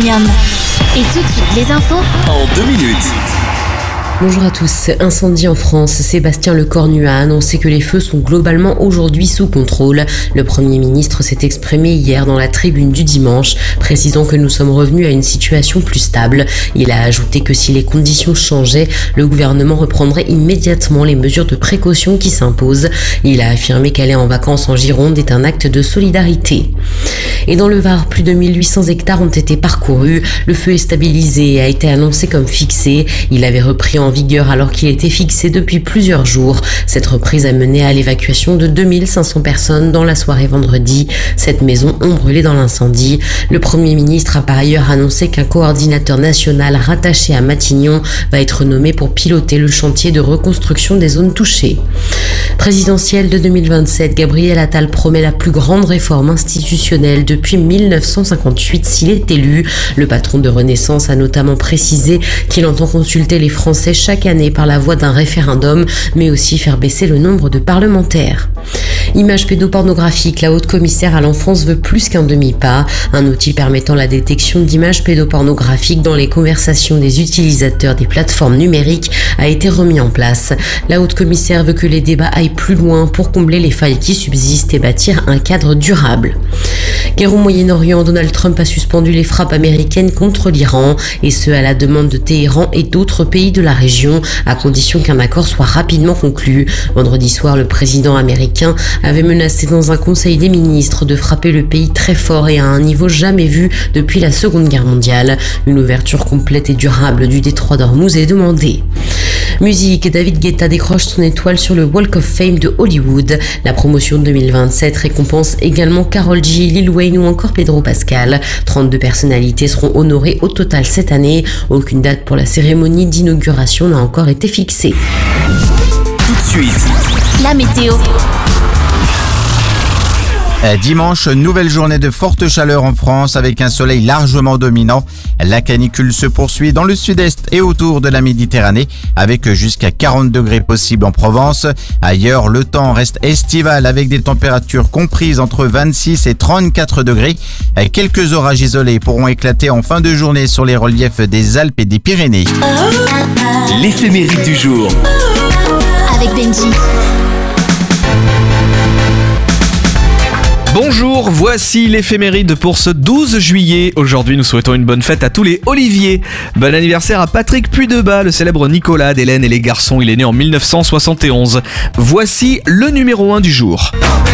Premium. Et tout de suite, les infos en 2 minutes. Bonjour à tous. Incendie en France. Sébastien Lecornu a annoncé que les feux sont globalement aujourd'hui sous contrôle. Le Premier ministre s'est exprimé hier dans la tribune du dimanche, précisant que nous sommes revenus à une situation plus stable. Il a ajouté que si les conditions changeaient, le gouvernement reprendrait immédiatement les mesures de précaution qui s'imposent. Il a affirmé qu'aller en vacances en Gironde est un acte de solidarité. Et dans le Var, plus de 1800 hectares ont été parcourus. Le feu est stabilisé et a été annoncé comme fixé. Il avait repris en vigueur alors qu'il était fixé depuis plusieurs jours. Cette reprise a mené à l'évacuation de 2500 personnes dans la soirée vendredi. 7 maisons ont brûlé dans l'incendie. Le Premier ministre a par ailleurs annoncé qu'un coordinateur national rattaché à Matignon va être nommé pour piloter le chantier de reconstruction des zones touchées. Présidentielle de 2027, Gabriel Attal promet la plus grande réforme institutionnelle depuis 1958 s'il est élu. Le patron de Renaissance a notamment précisé qu'il entend consulter les Français chaque année par la voie d'un référendum, mais aussi faire baisser le nombre de parlementaires. Images pédopornographiques, la haute-commissaire à l'enfance veut plus qu'un demi-pas. Un outil permettant la détection d'images pédopornographiques dans les conversations des utilisateurs des plateformes numériques a été remis en place. La haute-commissaire veut que les débats aillent plus loin pour combler les failles qui subsistent et bâtir un cadre durable. Guerre au Moyen-Orient, Donald Trump a suspendu les frappes américaines contre l'Iran, et ce à la demande de Téhéran et d'autres pays de la région, à condition qu'un accord soit rapidement conclu. Vendredi soir, le président américain avait menacé dans un conseil des ministres de frapper le pays très fort et à un niveau jamais vu depuis la Seconde Guerre mondiale. Une ouverture complète et durable du détroit d'Ormuz est demandée. Musique, David Guetta décroche son étoile sur le Walk of Fame de Hollywood. La promotion 2027 récompense également Karol G, Lil Wayne ou encore Pedro Pascal. 32 personnalités seront honorées au total cette année. Aucune date pour la cérémonie d'inauguration n'a encore été fixée. Tout de suite, la météo. Dimanche, nouvelle journée de forte chaleur en France avec un soleil largement dominant. La canicule se poursuit dans le sud-est et autour de la Méditerranée avec jusqu'à 40 degrés possibles en Provence. Ailleurs, le temps reste estival avec des températures comprises entre 26 et 34 degrés. Quelques orages isolés pourront éclater en fin de journée sur les reliefs des Alpes et des Pyrénées. l'éphéméride du jour. Avec Benji. Bonjour, voici l'éphéméride pour ce 12 juillet. Aujourd'hui, nous souhaitons une bonne fête à tous les Olivier. Bon anniversaire à Patrick Puydeba, le célèbre Nicolas d'Hélène et les garçons. Il est né en 1971. Voici le numéro 1 du jour.